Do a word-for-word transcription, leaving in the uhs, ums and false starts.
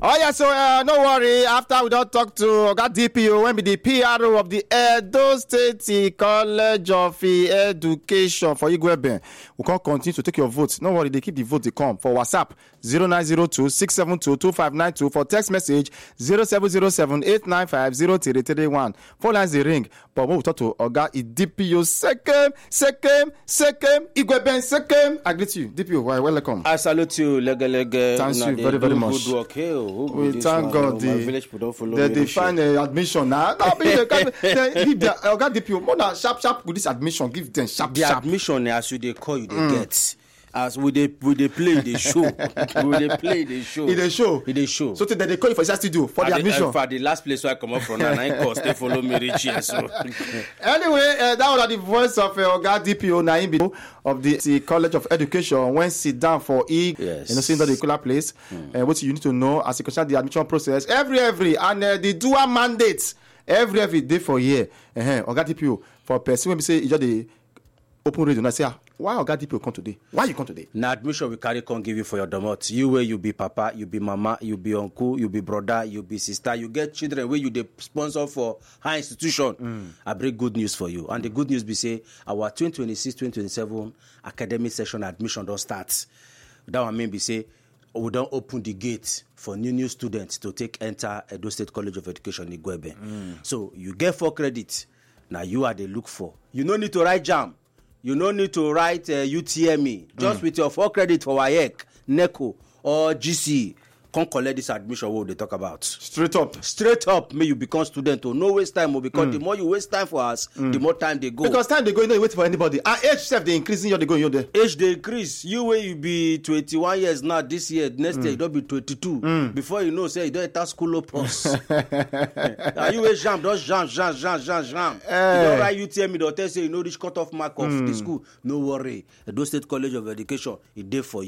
Oh yeah, so uh, no worry. After we don't talk to Oga D P O, when be the P R O of the Edo State College of Education for Igweben, we can continue to take your votes. No worry, they keep the vote. They come for WhatsApp zero nine zero two six seven two two five nine two, for text message zero seven zero seven eight nine five zero three three one. Four lines they ring. But when we talk to Oga D P O, second, second, second, Igweben second. I greet you, D P O. Welcome. I salute you, lega lega. Thank you very very much. Good work here. We thank God the, the, the, they find uh, admission now. No, they can, they give their uh, D P O more than sharp sharp with this admission. Give them sharp the sharp. The admission as you they call you they mm. get. As we they we they play the show. we they play the show. In the show. In the show. So today they call you for studio for the, the admission. Uh, for the last place where I come up from, and I course they follow me rich here. So anyway, uh, that was the voice of uh, Oga D P O Naim of the, the College of Education when sit down for E. Yes. You know, seeing that the cooler place. Mm. Uh, what you need to know as you concern the admission process every every and uh, the dual mandates every every day for year. Uh-huh. Oga D P O for person when we say you just the open radio. And I say, why Oga D P O come today? Why you come today? Now admission we carry come give you for your domot. You where you be papa, you be mama, you be uncle, you be brother, you be sister. You get children where you the sponsor for high institution. Mm. I bring good news for you. And the good news be say our twenty twenty-six twenty twenty-seven academic session admission don't start. That one mean be say we don't open the gate for new new students to take enter Edo State College of Education in Igweben. Mm. So you get four credits. Now you are the look for. You no need to write jam. You no need to write uh, U T M E. Just mm. with your four credit for W A E C, NECO, or G C E, come collect this admission what they talk about. Straight up. Straight up, may you become student. Oh, no waste time. Oh, because mm. the more you waste time for us, mm. the more time they go. Because time they go, you know, you wait for anybody. And age self, they increase in your they go, you're there. Age they increase. You where you be twenty-one years now, this year, next mm. year, you don't be twenty-two. Mm. Before you know, say, you don't enter school up plus. And you wait jam, don't jam, jam, jam, jam, jam. Hey. You don't write U T M E, don't tell say, you know, this cut off mark of mm. the school. No worry. Edo State College of Education, it there for you.